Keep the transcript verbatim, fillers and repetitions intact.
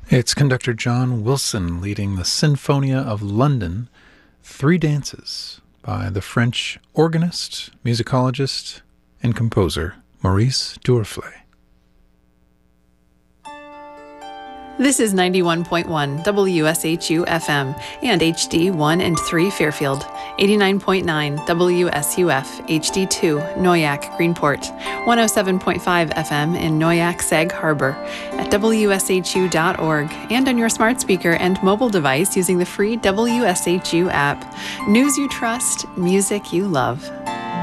It's conductor John Wilson leading the Sinfonia of London, Three Dances, by the French organist, musicologist, and composer Maurice Duruflé. This is ninety-one point one W S H U F M and H D one and three Fairfield, eighty-nine point nine W S U F H D two Noyac Greenport, one oh seven point five F M in Noyac Sag Harbor, at W S H U dot org, and on your smart speaker and mobile device using the free W S H U app. News you trust, music you love.